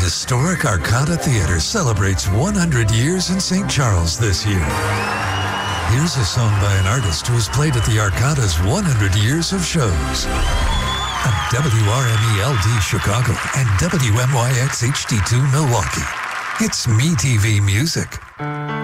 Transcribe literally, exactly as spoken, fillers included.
historic Arcada Theater celebrates one hundred years in Saint Charles this year. Here's a song by an artist who has played at the Arcada's one hundred years of shows. On W R M E L D Chicago and W M Y X H D two Milwaukee. It's MeTV Music.